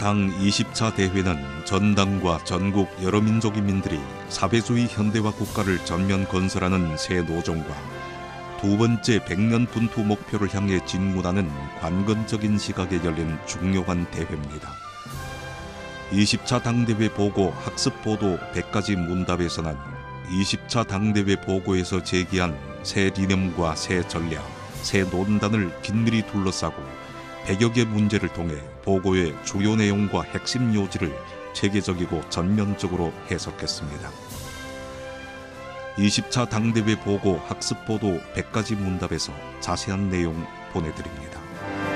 당 20차 대회는 전당과 전국 여러 민족인민들이 사회주의 현대화 국가를 전면 건설하는 새 노정과 두 번째 100년 분투 목표를 향해 진군하는 관건적인 시각에 열린 중요한 대회입니다. 20차 당대회 보고 학습보도 100가지 문답에서는 20차 당대회 보고에서 제기한 새 리념과 새 전략, 새 논단을 긴밀히 둘러싸고 100여 개 문제를 통해 보고의 주요 내용과 핵심 요지를 체계적이고 전면적으로 해석했습니다. 20차 당대회 보고 학습보도 100가지 문답에서 자세한 내용 보내드립니다.